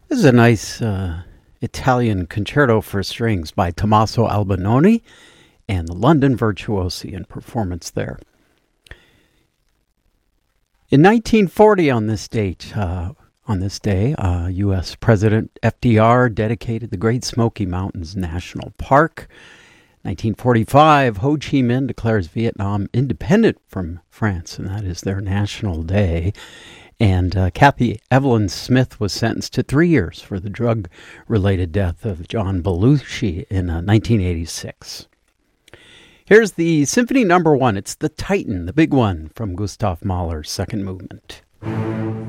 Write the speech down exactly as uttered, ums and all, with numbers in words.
This is a nice uh, Italian concerto for strings by Tommaso Albinoni and the London Virtuosi in performance there. In nineteen forty, on this date, uh, on this day, uh, U S President F D R dedicated the Great Smoky Mountains National Park. nineteen forty-five, Ho Chi Minh declares Vietnam independent from France, and that is their national day. And uh, Kathy Evelyn Smith was sentenced to three years for the drug-related death of John Belushi in uh, nineteen eighty-six. Here's the Symphony Number One. It's the Titan, the big one, from Gustav Mahler's Second Movement.